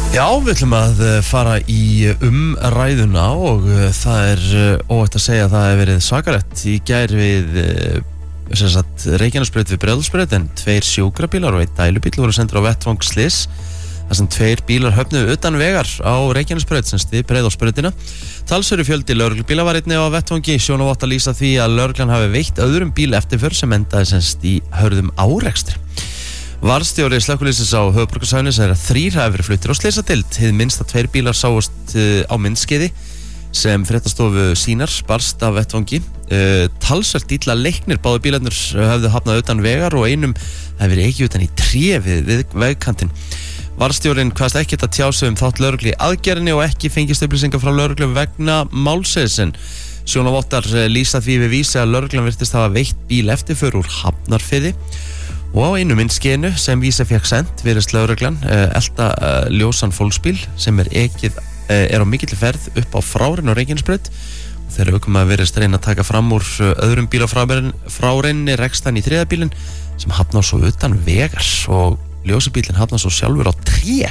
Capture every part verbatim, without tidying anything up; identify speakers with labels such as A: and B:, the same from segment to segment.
A: Já, við ætlum að fara í umræðuna og það er óhætt að segja að það hefur verið svakalegt í gær við sem sagt Reykjanesbraut við Breiðholtsbraut en tveir sjúkrabílar og einn dælubíll voru sendir á vettvang slys þar sem tveir bílar höfnuðu utan vegar á Reykjanesbraut sem við Breiðholtsbrautina. Talsverður fjöldi lögreglubíla var einnig á vettvangi. Sjónvarp lýsa því að lögreglan hafi veitt öðrum bíl eftirför sem endaði semst í hörðum árekstri. Varðstjóri slökkviliðsins á höfuðborgarsvæðinu segir að þrír hafi verið fluttir á slysadeild. Hið minnsta tveir bílar sáust á myndskeiði sem fréttastofu sýnar barst af vettvangi. Uh, talsvert illa leiknir, báðu bílarnir höfðu hafnað utan vegar og einum hafi verið ekki utan í tré við, við vegkantinn. Varðstjórinn kvaðst ekkert að tjá sig um þátt lögreglu í aðgerðinni og ekki fengist upplýsingar frá lögreglu vegna málsins. Sjónavottar lýsa því við vísi að lögreglan virtist hafa veitt bíl eftirför úr Hafnarfirði og á einu myndskeiðinu sem vísa fékk sent virðist lögreglan uh, elta uh, ljósan fólksbíl sem er ekið uh, er á mikilli ferð upp á Frárein og Reykjanesbraut og þegar ökumaður virðist reyna að taka fram úr uh, öðrum bíl á Fráreinni rekst hann í þriðja bílinn sem hafnar svo utan vegar og ljósabílinn hafnar svo sjálfur á tré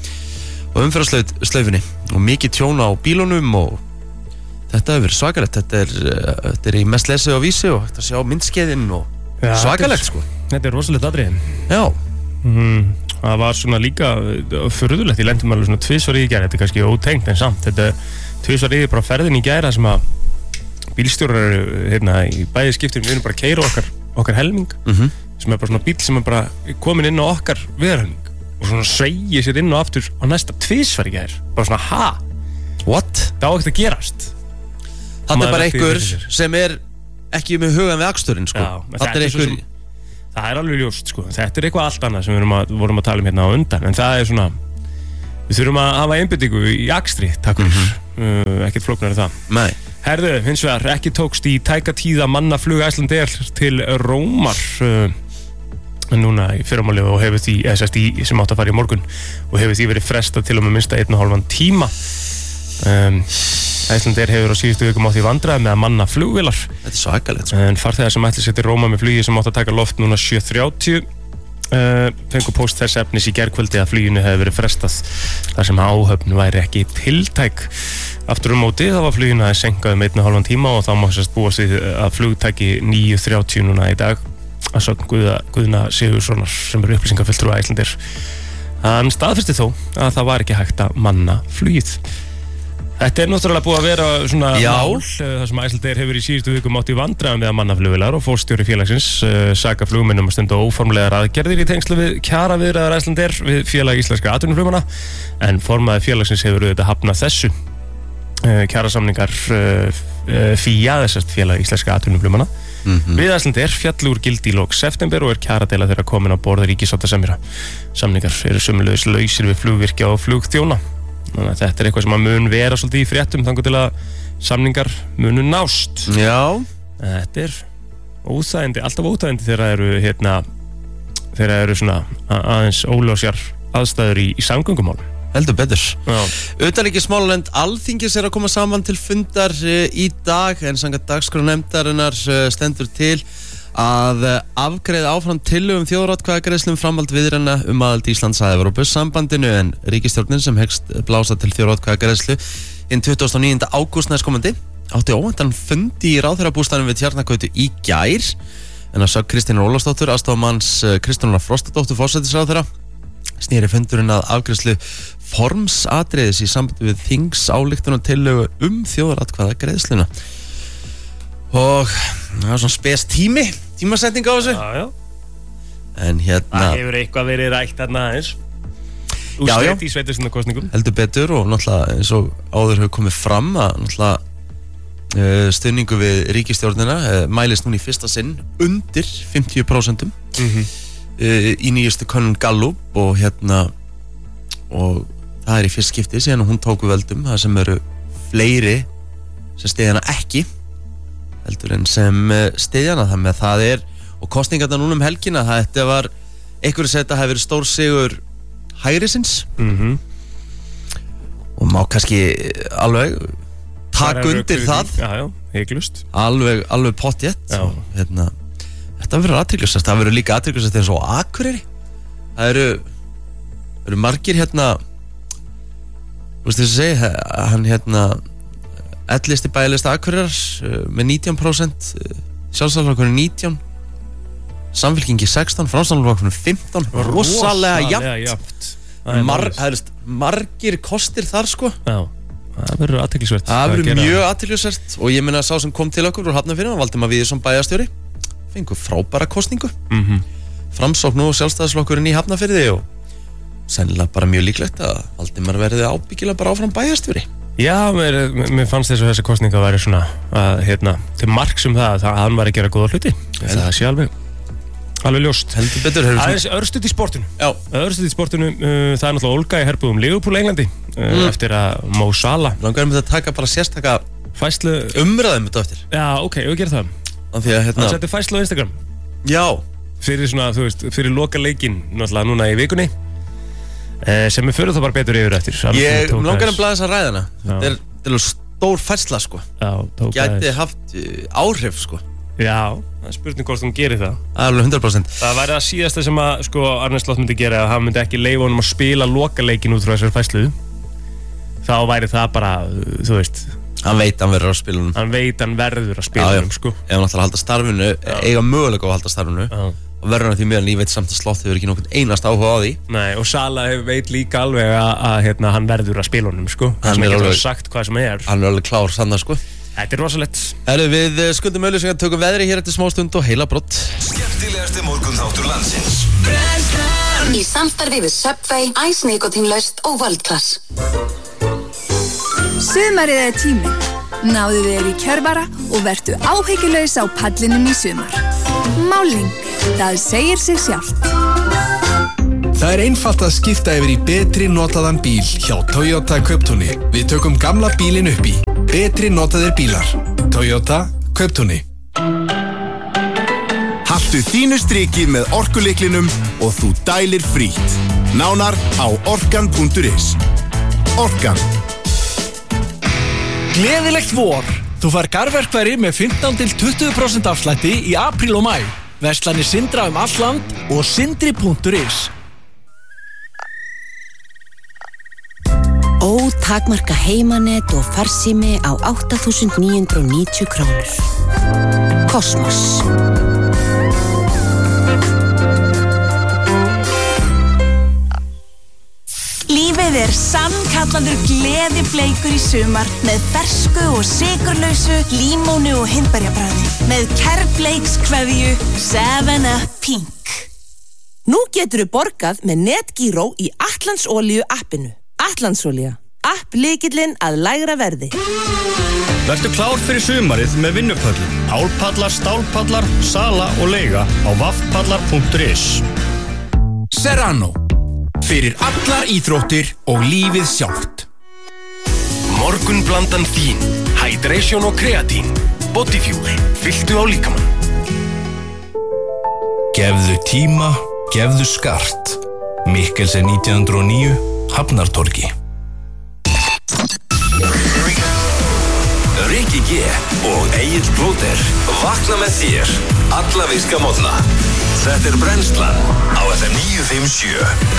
A: og umferðarslaufinni og mikið tjóna á bílunum og þetta hefur verið svakalegt. Þetta er, uh, þetta er í mest lesið á vísi og þetta sjá myndskeiðin og ja, svakalegt sko.
B: Þetta er rosalegt atriði.
A: Já.
B: Mm, það var svona líka furðulegt, ég lendum alveg svona tvisvar í gær, þetta er kannski ótengt en samt, þetta er tvisvar í bara ferðin í gær sem að bílstjórar hérna í bæði skiptum við erum bara að keyra okkar, okkar helming
A: mm-hmm.
B: sem er bara svona bíl sem er bara komin inn á okkar viðarhelming og svona sveigi sér inn og aftur á næsta tvisvar í gær, bara svona ha?
A: What?
B: Það á ekkert að gerast.
A: Þetta er bara einhver sem er ekki með hugan við aksturinn sko.
B: Já, þetta er einhver sem, það er alveg ljóst sko. Þetta er eitthvað allt annað sem við að, vorum að tala um hérna á undan en það er svona við þurfum að hafa einbeitingu í akstri takk fyrir, mm-hmm. uh, ekkert flóknar það.
A: Nei.
B: Herðu, hins vegar ekki tókst í tæka tíða mannaflug Icelandair til Rómar uh, núna í fyrramáli og hefur því S S I sem átt að fara í morgun og hefur því verið frestað til og með minnsta einn og hálfan tíma. Um, Icelandair hefur á síðustu vikum átt í vandræði með að manna flugvélar.
A: Þetta er svakalegt sko.
B: En farþegar sem ætli sér til Róma með flugi sem átt að taka loft núna sjö þrjátíu uh, fengu póst þess efnis í gærkvöldi að fluginu hefur verið frestað þar sem áhöfn væri ekki tiltæk. Aftur um móti þá var fluginu að senkað um einn og hálfan tíma og þá má sérst búast við að flugtæki níu þrjátíu núna í dag að sögn Guða, Guðna Sigurssonar sem er upplýsingafulltrúi Icelandair. Hann staðfesti þó að það var ekki hægt að manna flugið. Þetta er náttúrulega búið að vera svona
A: Já.
B: mál þar sem Icelandair hefur í síðustu vikum átt í vandræðum með að manna flugvélar og forstjóri félagsins uh, saka flugmennum að stunda óformlegar aðgerðir í tengslu við kjaraviðræður Icelandair við félag íslenska atvinnuflugmanna en formaður félagsins hefur auðvitað hafnað þessu uh, kjarasamningar uh, uh, FÍA þessast félag íslenska atvinnuflugmanna mm-hmm. við Icelandair fjalli úr gildi í lok september og er kjaradeila þeirra komin á borð ríkissáttasemjara. Samningar eru sömuleiðis lausir við flugvirkja og flugþjóna. Þannig að þetta er eitthvað sem að mun vera svolítið í fréttum þannig til að samningar munu nást.
A: Já.
B: Þetta er óþægindi, alltaf óþægindi þegar það eru hérna, þegar það eru svona aðeins óljósjar aðstæður í, í samgöngumálum.
A: Heldur betur.
B: Já.
A: Utanríkismálanefnd Alþingis er að koma saman til fundar í dag en samkvæmt dagskrárnefndarinnar stendur til að afgreiða áfram tillögum þjóðaratkvæðagreiðslu um framhald viðræðna um aðild Íslands að Evrópusambandinu en ríkisstjórnin sem hyggst blása til þjóðaratkvæðagreiðslu hinn tuttugasta og níunda ágúst næstkomandi átti óvæntan fund í ráðherrabústaðnum við Tjarnargötu í gær en að sögn Kristínar Ólafsdóttur aðstoðarmanns Kristrúnar Frostadóttur forsætisráðherra sneri fundurinn að afgreiðslu formsatriðis í sambandi við þingsályktunartillögu um þjóðaratkvæðagreiðsluna og það var svona spes tími tímasetning á þessu
B: Já, já.
A: en hérna
B: Það hefur eitthvað verið rætt þarna aðeins úrslit í sveitarstjórnarkosningum
A: heldur betur og náttúrulega eins og áður hefur komið fram að náttúrulega uh, stuðningu við ríkisstjórnina uh, mælist núna í fyrsta sinn undir fimmtíu prósent
B: mm-hmm.
A: uh, í nýjustu könnun Gallup og hérna og það er í fyrst skipti síðan hún tóku völdum það sem eru fleiri sem stiðjana ekki heldur en sem stiðjana það með það er og kosningarna núna um helgina það þetta var einhverju seta hefur verið stór sigur hægrisins
B: mm-hmm.
A: og má kannski alveg taka undir það
B: já, já, heiklust
A: alveg, alveg pottjett hérna, þetta verður athyglisvert það verður líka athyglisvert eins og Akureyri það eru, eru margir hérna Þú veist þess að segja, hann hérna ellisti bæjarlisti Akureyrar með nítján prósent, Sjálfstæðisflokkurinn nítján, Samfylkingi sextán, Framsóknarflokkurinn fimmtán, rosalega jafnt. Mar, hefðist, margir kostir þar sko.
B: Já, það verður athyglisvert.
A: Það verður mjög athyglisvert og ég meina sá sem kom til okkur úr Hafnarfirði, hann Valdimar Víðisson bæjarstjóri, fengu frábæra kosningu.
B: Mhm.
A: Framsókn og Sjálfstæðisflokkurinn í Hafnarfirði og sennilega bara mjög líklegt að Valdimar verði ábyggilega bara áfram bæjarstjóri.
B: Já, mér, mér fannst þess að þessi kosninga væri svona að, hérna, til marks um það að hann var að gera góða hluti. Það sé alveg, alveg ljóst.
A: Heldur betur.
B: Aðeins örstuð í sportinu.
A: Já.
B: Örstuð í sportinu, uh, það er náttúrulega ólga í herbúðum Liverpool Englandi uh, mm. eftir að Mo Salah.
A: Langar með þetta að taka bara sérstaka
B: fæslu
A: umræðum þetta eftir.
B: Já, ok, ég vil gera það.
A: Þannig að hérna...
B: Hann setti fæslu á Instagram.
A: Já.
B: Fyrir svona, þú veist, fyrir loka leikinn náttúrulega núna í vikunni. Eh, sem við fyrir það bara betur yfir eftir.
A: Ég langar að blaða þess að ræðana. Þetta er, er stór færsla sko.
B: Já,
A: gæti haft uh, áhrif sko.
B: Já, það er spurning hvort hún gerir það.
A: Það er alveg hundrað prósent.
B: Það væri það síðasta sem að sko Arne Slott myndi gera, að hann myndi ekki leyfa honum að spila lokaleikin út frá þessari færslu. Þá væri það bara, þú veist,
A: hann veit hann verður að spila honum.
B: Hann veit hann verður að spila honum sko.
A: Ef hann ætlar að halda starfinu, Já. eiga mögulega að halda starfinu. Já. Og verður hann því meðan ég veit samt að Slott hefur ekki nokkurn einast áhuga á því.
B: Nei, og Salah veit líka alveg að, að hérna, hann verður að spila honum sko. Hann er alveg sagt hvað sem er.
A: Hann er alveg klár sannar sko.
B: Þetta er rosalegt.
A: Herru, við skuldum auðlýsingar, tökum veðri hér eftir smá stund og heila brott.
C: Skemmtilegasti morgunþáttur landsins.
D: Í samstarfi við Subway, Ice Nikotínlaust og Worldclass.
E: Sumarið er tíminn. Náðu þér í kjörvara og vertu áhyggjulaus á pallinum í sumar. Máling, það segir sig sjálft.
F: Það er einfalt að skipta yfir í betri notaðan bíl hjá Toyota Kauptúni. Við tökum gamla bílinn upp í betri notaðir bílar. Toyota Kauptúni.
C: Haltu þínu striki með orkulyklinum og þú dælir frítt. Nánar á orkan punktur is. Orkan.
G: Gleðilegt vor! Þú fær garðverkfæri með fimmtán til tuttugu prósent afslætti í apríl og maí. Verslanir Sindra um allt land og sindri punktur is.
H: Ótakmarka heimanet og farsími á átta þúsund níu hundruð og níutíu krónur. Kosmos.
I: Lífið er sannkallaður gleðibleikur í sumar með fersku og sykurlausu límónu og hindberjabragði með kærbleikskveðju seven up Pink.
J: Nú geturðu borgað með Netgyro í Atlandsolíu appinu. Atlandsolía, app lykillinn að lægra verði.
K: Vertu klár fyrir sumarið með vinnupöllum. Álpallar, stálpallar, sala og leiga á vaffpallar punktur is.
F: Serrano. Fyrir allar íþróttir og lífið sjálft.
C: Morgunblandan þín. Hydration og kreatín. Bodyfuel. Fylltu á líkamann.
F: Gefðu tíma, gefðu skart. Mikkelsen nítján hundruð og níu, Hafnartorgi.
C: Rikki G og Egill Blóter vakna með þér alla virka morgna. Þetta er Brennslan á F M níu fimm sjö.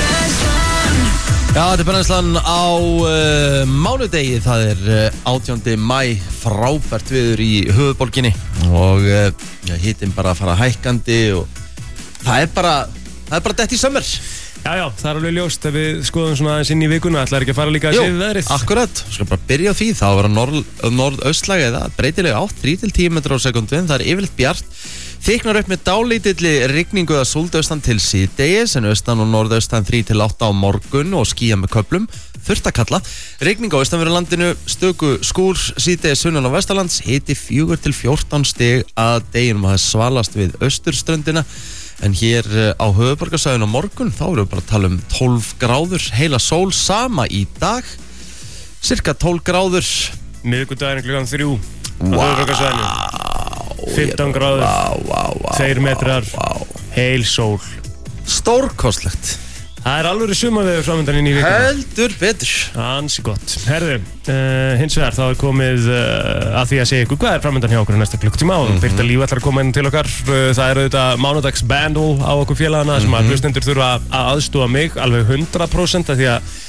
A: Já, þetta er Brennslan á uh, mánudegi. Það er uh, átjándi maí, frábært veður í höfuðborginni og uh, já, hitinn bara að fara hækkandi og það er bara, það er bara dett í sömmer.
B: Já, já, það er alveg ljóst að við skoðum svona aðeins inn í vikuna. Ætlar ekki að fara líka að séu veðrið?
A: Jú, akkurat. Skal bara byrja á því. Það var norð, norðaustlæg eða breytilega átt, þrír til tíu metrar á sekúndu. Það er yfirleitt bjart. Þyknar upp með dálítilli rigningu eða súldaustan til síðdegis, en austan og norðaustan þrír til átta á morgun og skýja með köflum. Þurrt að kalla. Rigning á austanverðu landinu, stöku skúr, síðdegis sunnan á vestanlands, hiti fjögur til fjórtán stig að deginum að það svalast við austurströndina. En hér á höfuðborgarsvæðinu á morgun, þá erum við bara að tala um tólf gráður, heila sól, sama í dag, cirka tólf gráður.
B: Miðvikudagurinn klukkan þrjú á höfuðborgarsvæðinu, fimmtán gráður, tveir metrar, heil sól.
A: Stórkostlegt.
B: Það er alveg sumarveður framöndan inn í vikuna.
A: Heldur betur.
B: Ansi gott. Herðu, uh, hins vegar þá er komið uh, að því að segja ykkur hvað er framöndan hjá okkur næsta klukktíma og mm-hmm. Birta Líf ætlar að koma inn til okkar. Uh, það er auðvitað mánudags bandle á okkur félagana mm-hmm. sem að hlustendur þurfa að aðstofa mig alveg hundrað prósent af því að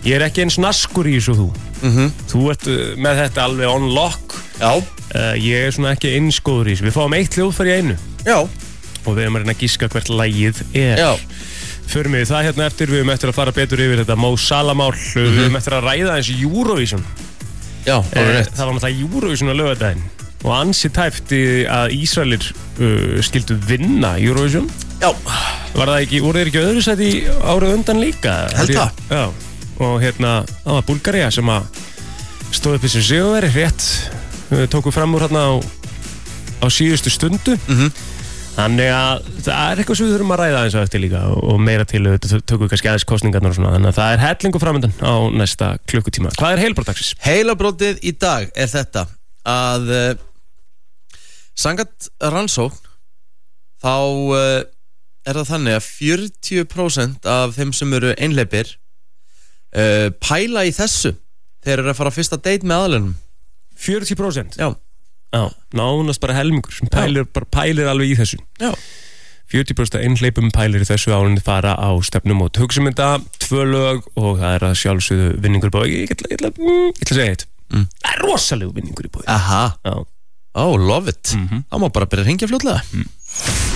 B: Ég er ekki eins naskur í þessu þú
A: Mhm.
B: Þú ert uh, með þetta alveg on lock
A: Já
B: uh, Ég er svona ekki eins góður í þessu Við fáum eitt hljóðfæri í einu
A: Já
B: Og við erum að reyna að giska hvert lagið er
A: Já
B: Förum við það hérna eftir, við erum eftir að fara betur yfir þetta Mo Salah mál, við erum eftir að ræða eins Eurovision.
A: Já, það var rétt.
B: Það var náttúrulega Eurovision á laugardaginn og ansi tæpt að Ísraelir uh, skildu vinna Eurovision.
A: Já.
B: Var það ekki, voru þeir ekki öðru sæti árið undan líka?
A: Held það.
B: Já, og hérna, það var Búlgaría sem að stóð upp þessu sigurveri, rétt, við tókum fram úr hérna á, á síðustu stundu.
A: Mhm.
B: Þannig að það er eitthvað sem við þurfum að ræða eins og eftir líka og meira til þetta tökum við kannski aðeins kostningarnar og svona þannig að það er hellingu framöndan á næsta klukkutíma. Hvað er heilabrótdagsins?
A: Heilabrótið í dag er þetta að uh, samkvæmt rannsókn þá uh, er það þannig að fjörutíu prósent af þeim sem eru einhleypir uh, pæla í þessu þeir eru að fara á fyrsta date með aðalunum.
B: fjörutíu prósent?
A: Já.
B: Já, nánast bara helmingur sem pælir, bara pælir alveg í þessu.
A: Já.
B: fjörutíu prósent einhleipum pælir í þessu árinni fara á stefnum og töksum þetta, tvö lög og það er að sjálfsögðu vinningur í bóði. Ég ætla, ég ætla, ég ætla að segja eitt. Mm. Það er rosalegu vinningur í bóði.
A: Aha.
B: Já.
A: Oh, love it.
B: Mm-hmm.
A: Það má bara byrja að hringja fljótlega. Mm.